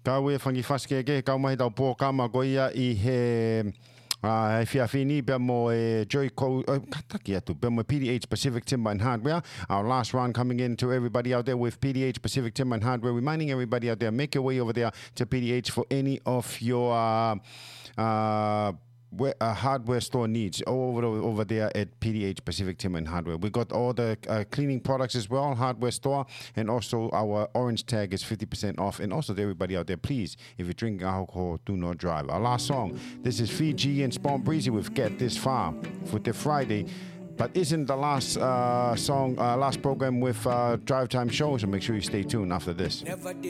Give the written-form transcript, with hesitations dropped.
Kau e whangi whaskege, kau mai tau pōkama goia I he whiawhini pia mo Joy Co kataki atu pia mo PDH Pacific Timber and Hardware. Our last round coming in to everybody out there with PDH Pacific Timber and Hardware, reminding everybody out there, make your way over there to PDH for any of your hardware store needs over there at PDH Pacific Timber and Hardware. We got all the cleaning products as well, hardware store, and also our orange tag is 50% off. And also to everybody out there, please, if you're drinking alcohol, do not drive. Our last song, this is Fiji and Spawn Breezy with Get This Far for the Friday. But isn't the last last program with Drive Time Show, so make sure you stay tuned after this.